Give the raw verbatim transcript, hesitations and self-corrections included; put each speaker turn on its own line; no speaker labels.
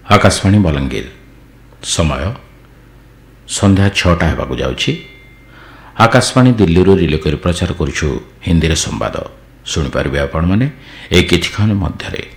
आकाशवाणी बलांगीर समय संध्या छटा हेबाकु जाउछि। आकाशवाणी दिल्ली रिले कर प्रचार करुछु हिंदी रे संवाद शुणी पारिबे आपण माने ए किछुक्षण मध्यरे।